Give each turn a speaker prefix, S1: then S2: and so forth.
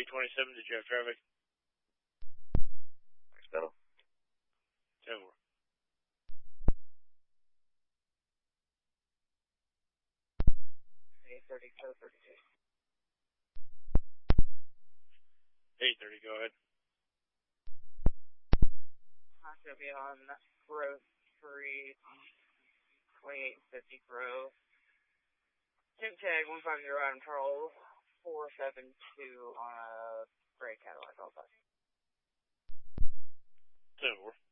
S1: 827, did you have traffic?
S2: Thanks, Battle.
S1: 10-4. Eight 30, go ahead.
S3: I'm going to be on Grove 3, 2850 Grove. Tim Tag 150 Adam Charles 472 on a gray Cadillac. All
S1: 10-4.